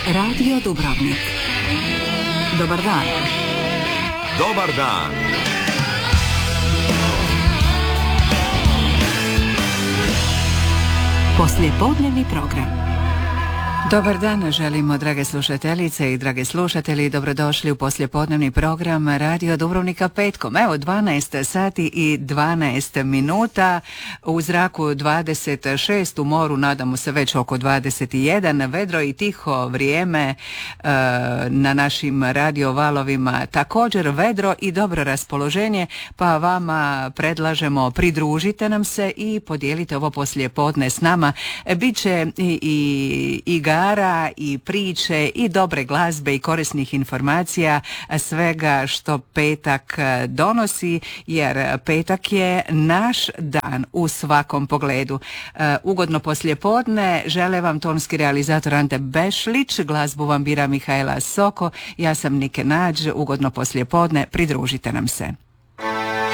Radio Dubrovnik. Dobar dan. Dobar dan. Poslijepodnevni program. Dobar dan, želimo drage slušateljice i drage slušatelji, dobrodošli u poslijepodnevni program Radio Dubrovnika petkom. Evo 12 sati i 12 minuta, u zraku 26, u moru nadamo se već oko 21, vedro i tiho vrijeme na našim radio valovima, također vedro i dobro raspoloženje, pa vama predlažemo pridružite nam se i podijelite ovo poslijepodne s nama. Biće i igara i priče i dobre glazbe i korisnih informacija, svega što petak donosi, jer petak je naš dan u svakom pogledu. Ugodno poslijepodne, žele vam tonski realizator Ante Bešlić, glazbu vam bira Mihajla Soko, ja sam Nike Nađ, ugodno poslijepodne, pridružite nam se.